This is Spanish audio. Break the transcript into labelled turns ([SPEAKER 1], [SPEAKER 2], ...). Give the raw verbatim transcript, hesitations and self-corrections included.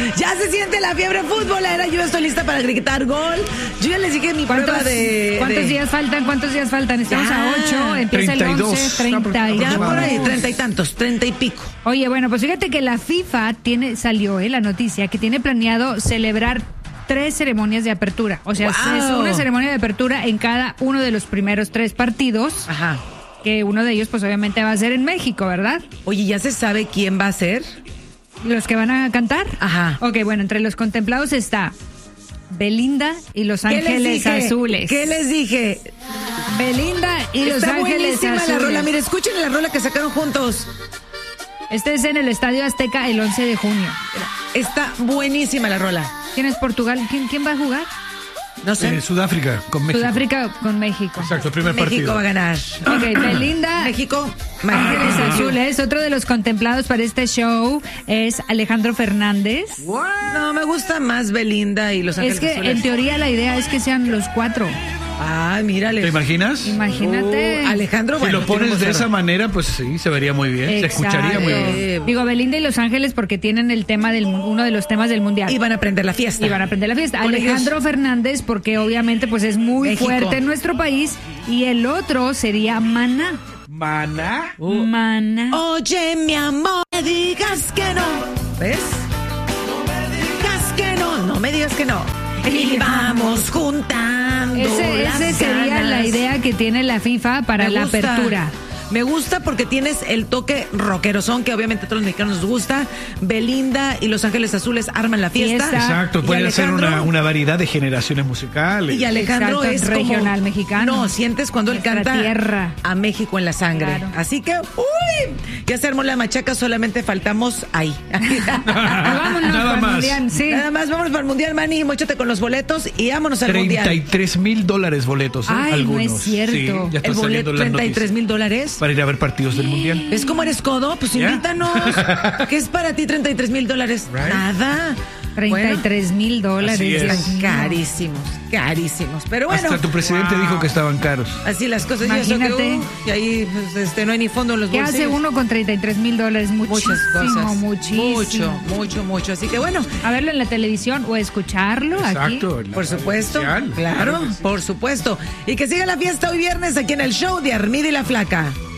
[SPEAKER 1] Ya se siente la fiebre futbolera. Yo estoy lista para gritar gol. Yo ya les dije mi prueba de...
[SPEAKER 2] ¿Cuántos
[SPEAKER 1] de...
[SPEAKER 2] días faltan? ¿Cuántos días faltan? Estamos
[SPEAKER 1] Ya.
[SPEAKER 2] a ocho, empieza
[SPEAKER 3] treinta y
[SPEAKER 2] el
[SPEAKER 3] dos.
[SPEAKER 2] once, treinta y dos.
[SPEAKER 1] Ya por ahí, treinta y tantos, treinta y pico.
[SPEAKER 2] Oye, bueno, pues fíjate que la FIFA tiene, salió eh, la noticia que tiene planeado celebrar tres ceremonias de apertura. O sea,
[SPEAKER 1] Wow.
[SPEAKER 2] es una ceremonia de apertura en cada uno de los primeros tres partidos.
[SPEAKER 1] Ajá.
[SPEAKER 2] Que uno de ellos, pues obviamente va a ser en México, ¿verdad?
[SPEAKER 1] Oye, ¿ya se sabe quién va a ser?
[SPEAKER 2] ¿Los que van a cantar?
[SPEAKER 1] Ajá.
[SPEAKER 2] Ok, bueno, entre los contemplados está Belinda y Los
[SPEAKER 1] ¿Qué les
[SPEAKER 2] Ángeles
[SPEAKER 1] dije?
[SPEAKER 2] Azules.
[SPEAKER 1] ¿Qué les dije?
[SPEAKER 2] Belinda y Los
[SPEAKER 1] Está
[SPEAKER 2] Ángeles
[SPEAKER 1] buenísima
[SPEAKER 2] Azules.
[SPEAKER 1] la rola. Mire, escuchen la rola que sacaron juntos.
[SPEAKER 2] Este es en el Estadio Azteca el once de junio.
[SPEAKER 1] Está buenísima la rola.
[SPEAKER 2] ¿Quién es Portugal? ¿Quién, quién va a jugar?
[SPEAKER 1] No sé.
[SPEAKER 3] Eh, Sudáfrica con México.
[SPEAKER 2] Sudáfrica con México.
[SPEAKER 3] Exacto, el primer
[SPEAKER 1] México
[SPEAKER 3] partido.
[SPEAKER 1] va a ganar.
[SPEAKER 2] Ok, Belinda.
[SPEAKER 1] México.
[SPEAKER 2] Ángeles
[SPEAKER 1] México.
[SPEAKER 2] Azules. Otro de los contemplados para este show es Alejandro Fernández.
[SPEAKER 1] No, me gusta más Belinda y Los Ángeles
[SPEAKER 2] Es que
[SPEAKER 1] Azules.
[SPEAKER 2] en teoría la idea es que sean los cuatro.
[SPEAKER 1] Ay, mírale.
[SPEAKER 3] ¿Te imaginas?
[SPEAKER 2] Imagínate.
[SPEAKER 1] Oh, Alejandro,
[SPEAKER 3] Si
[SPEAKER 1] bueno,
[SPEAKER 3] lo pones
[SPEAKER 1] tiene
[SPEAKER 3] de
[SPEAKER 1] voz
[SPEAKER 3] esa
[SPEAKER 1] rara.
[SPEAKER 3] manera, pues sí, se vería muy bien. Se escucharía muy bien.
[SPEAKER 1] Eh,
[SPEAKER 2] Digo, Belinda y Los Ángeles porque tienen el tema del uno de los temas del mundial.
[SPEAKER 1] Y van a prender la fiesta.
[SPEAKER 2] Y van a aprender la fiesta.
[SPEAKER 1] Con
[SPEAKER 2] Alejandro
[SPEAKER 1] ellos.
[SPEAKER 2] Fernández porque obviamente pues es muy
[SPEAKER 1] México.
[SPEAKER 2] fuerte en nuestro país. Y el otro sería Maná.
[SPEAKER 3] Maná.
[SPEAKER 2] Maná.
[SPEAKER 1] Oye, mi amor, no me digas que no. ¿Ves? No me digas que no. No me digas que no. Y vamos juntando.
[SPEAKER 2] Ese,
[SPEAKER 1] las
[SPEAKER 2] ese sería
[SPEAKER 1] ganas.
[SPEAKER 2] la idea que tiene la FIFA para
[SPEAKER 1] Me
[SPEAKER 2] la
[SPEAKER 1] gusta.
[SPEAKER 2] apertura.
[SPEAKER 1] Me gusta porque tienes el toque rockerosón que obviamente a todos los mexicanos nos gusta. Belinda y Los Ángeles Azules arman la fiesta.
[SPEAKER 2] Fiesta.
[SPEAKER 3] Exacto,
[SPEAKER 1] Y
[SPEAKER 3] puede ser una,
[SPEAKER 1] Alejandro-
[SPEAKER 3] una variedad de generaciones musicales.
[SPEAKER 1] Y Alejandro
[SPEAKER 2] Exacto,
[SPEAKER 1] es como-
[SPEAKER 2] regional mexicano.
[SPEAKER 1] No, sientes cuando él
[SPEAKER 2] Nuestra
[SPEAKER 1] canta
[SPEAKER 2] tierra.
[SPEAKER 1] a México en la sangre.
[SPEAKER 2] Claro.
[SPEAKER 1] Así que, uy, ya se armó la machaca, solamente faltamos ahí.
[SPEAKER 2] Vámonos
[SPEAKER 3] Nada
[SPEAKER 2] para el
[SPEAKER 3] más.
[SPEAKER 2] mundial, sí.
[SPEAKER 1] Nada más, vámonos para el Mundial, Manny, móchate con los boletos y vámonos al
[SPEAKER 3] treinta y
[SPEAKER 1] Mundial.
[SPEAKER 3] tres mil dólares boletos, ¿eh?
[SPEAKER 2] Ay, no
[SPEAKER 3] algunos.
[SPEAKER 2] es cierto.
[SPEAKER 3] Sí, ya están
[SPEAKER 1] El boleto,
[SPEAKER 3] saliendo las
[SPEAKER 1] treinta y tres
[SPEAKER 3] noticias.
[SPEAKER 1] mil dólares.
[SPEAKER 3] Para ir a ver partidos del Mundial.
[SPEAKER 1] ¿Ves cómo eres codo? Pues
[SPEAKER 3] Ya.
[SPEAKER 1] invítanos. ¿Qué es para ti treinta y tres mil dólares?
[SPEAKER 3] Right.
[SPEAKER 1] Nada.
[SPEAKER 2] treinta y tres mil dólares.
[SPEAKER 3] Así es.
[SPEAKER 2] Dios
[SPEAKER 1] Están
[SPEAKER 2] mío.
[SPEAKER 1] carísimos, carísimos. Pero bueno.
[SPEAKER 3] Hasta tu presidente
[SPEAKER 2] Wow.
[SPEAKER 3] dijo que estaban caros.
[SPEAKER 1] Así las cosas. Y eso que,
[SPEAKER 2] Imagínate.
[SPEAKER 1] uh, y ahí pues, este, no hay ni fondo en los
[SPEAKER 2] ¿Qué
[SPEAKER 1] bolsillos.
[SPEAKER 2] hace uno con treinta y tres mil dólares? Muchísimo,
[SPEAKER 1] Muchas cosas.
[SPEAKER 2] muchísimo.
[SPEAKER 1] Mucho, mucho, mucho. Así que bueno,
[SPEAKER 2] A verlo en la televisión o escucharlo
[SPEAKER 3] Exacto.
[SPEAKER 2] aquí.
[SPEAKER 3] la
[SPEAKER 1] por supuesto.
[SPEAKER 3] comercial.
[SPEAKER 1] Claro,
[SPEAKER 3] que sí.
[SPEAKER 1] por supuesto. Y que siga la fiesta hoy viernes aquí en el show de Armida y la Flaca.